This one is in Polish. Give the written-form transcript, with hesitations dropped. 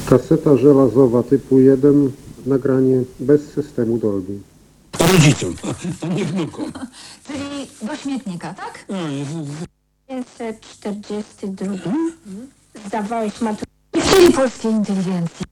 Kaseta żelazowa typu 1, nagranie bez systemu Dolby. Rodzicom, a nie wnukom. Czyli do śmietnika, tak? 1942 zdawałeś maturę. Czyli polskiej inteligencji.